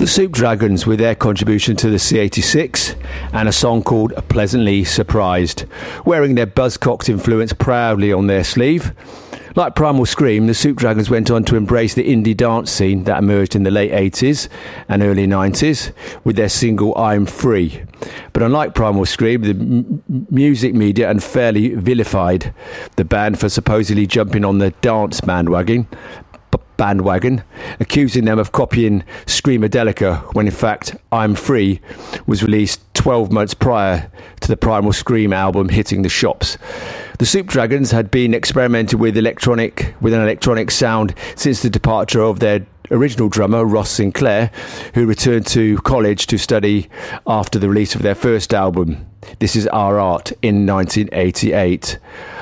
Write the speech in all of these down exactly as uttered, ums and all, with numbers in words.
The Soup Dragons with their contribution to the C eighty-six and a song called Pleasantly Surprised, wearing their Buzzcocks influence proudly on their sleeve. Like Primal Scream, the Soup Dragons went on to embrace the indie dance scene that emerged in the late eighties and early nineties with their single I'm Free. But unlike Primal Scream, the m- music media unfairly vilified the band for supposedly jumping on the dance bandwagon, b- bandwagon, accusing them of copying Screamadelica when in fact I'm Free was released twelve months prior to the Primal Scream album hitting the shops. The Soup Dragons had been experimenting with electronic with an electronic sound since the departure of their original drummer Ross Sinclair, who returned to college to study after the release of their first album, This Is Our Art, in nineteen eighty-eight.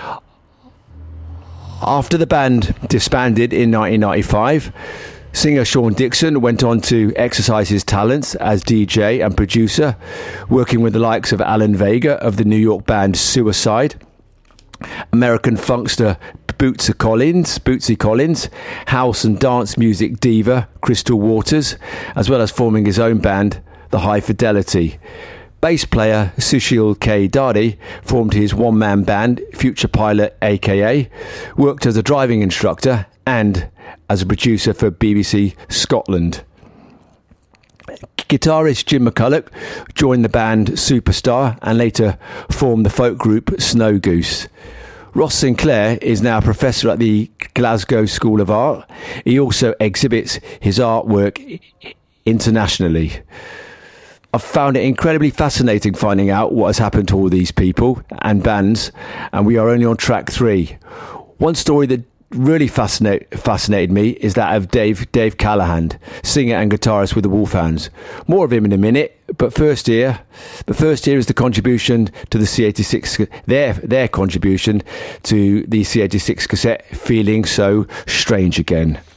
After the band disbanded in nineteen ninety-five, singer Sean Dixon went on to exercise his talents as D J and producer, working with the likes of Alan Vega of the New York band Suicide, American funkster Bootsy Collins, Bootsy Collins, house and dance music diva Crystal Waters, as well as forming his own band, The High Fidelity. Bass player Sushil K. Dadi formed his one-man band, Future Pilot aka, worked as a driving instructor and as a producer for B B C Scotland. Guitarist Jim McCulloch joined the band Superstar and later formed the folk group Snow Goose. Ross Sinclair is now a professor at the Glasgow School of Art. He also exhibits his artwork internationally. I've found it incredibly fascinating finding out what has happened to all these people and bands, and we are only on track three. One story that really fascinate, fascinated me is that of Dave Dave Callahan, singer and guitarist with the Wolfhounds. More of him in a minute, but first here, but first here is the contribution to the C eighty-six, their their contribution to the C eighty-six cassette, Feeling So Strange Again.